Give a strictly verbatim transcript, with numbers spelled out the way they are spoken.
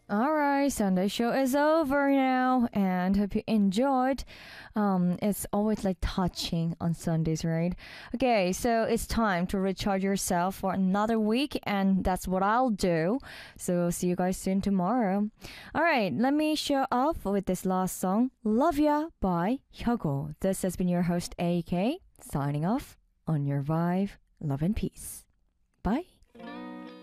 All right, Sunday show is over now, and hope you enjoyed. Um, it's always like touching on Sundays, right? Okay, so it's time to recharge yourself for another week, and that's what I'll do. So see you guys soon tomorrow. All right, let me show off with this last song, "Love Ya" by Hyogo. This has been your host A K signing off on your vibe, love and peace. Bye.